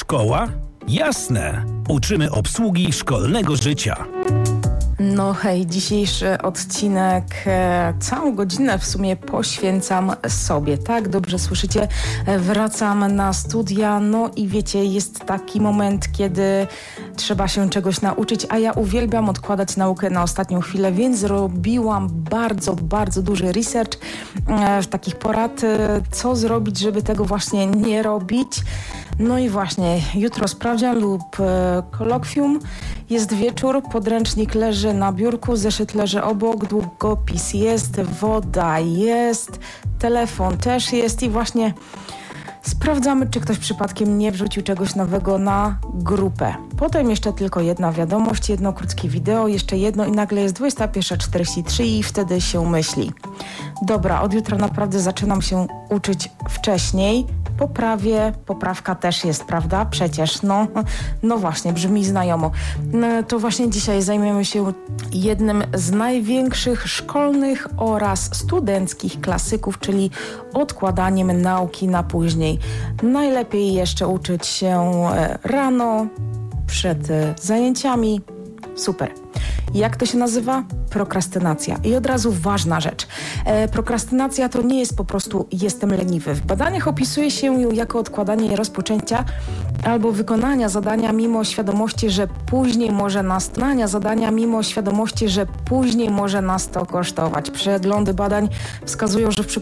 Szkoła? Jasne. Uczymy obsługi szkolnego życia. No hej, dzisiejszy odcinek całą godzinę w sumie poświęcam sobie, tak? Dobrze słyszycie? Wracam na studia, no i wiecie, jest taki moment, kiedy trzeba się czegoś nauczyć, a ja uwielbiam odkładać naukę na ostatnią chwilę, więc zrobiłam bardzo duży research takich porad, co zrobić, żeby tego właśnie nie robić. No i właśnie, jutro sprawdzian lub kolokwium, jest wieczór, podręcznik leży na biurku, zeszyt leży obok, długopis jest, woda jest, telefon też jest i właśnie sprawdzamy, czy ktoś przypadkiem nie wrzucił czegoś nowego na grupę. Potem jeszcze tylko jedna wiadomość, jedno krótkie wideo, jeszcze jedno i nagle jest 21:43 i wtedy się myśli. Dobra, od jutra naprawdę zaczynam się uczyć wcześniej. Poprawka też jest, prawda? Przecież, no właśnie, brzmi znajomo. No, to właśnie dzisiaj zajmiemy się jednym z największych szkolnych oraz studenckich klasyków, czyli odkładaniem nauki na później. Najlepiej jeszcze uczyć się rano, przed zajęciami. Super. Jak to się nazywa? Prokrastynacja. I od razu ważna rzecz. Prokrastynacja to nie jest po prostu jestem leniwy. W badaniach opisuje się ją jako odkładanie rozpoczęcia albo wykonania zadania mimo świadomości, że później może nas to kosztować. Przeglądy badań wskazują, że w przypadku